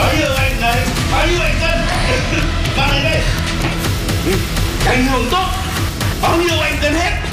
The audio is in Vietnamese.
Bao nhiêu anh đấy, bao nhiêu anh cân? Vào đây đây. Ảnh hưởng tốt. Bao nhiêu anh cân hết.